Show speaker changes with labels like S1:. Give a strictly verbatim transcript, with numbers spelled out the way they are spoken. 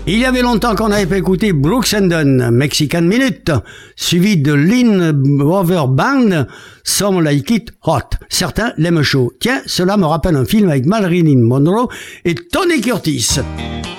S1: Il y avait longtemps qu'on n'avait pas écouté Brooks and Dunn, Mexican Minute, suivi de Lean Rover Band, Some Like It Hot. Certains l'aiment chaud. Tiens, cela me rappelle un film avec Marilyn Monroe et Tony Curtis.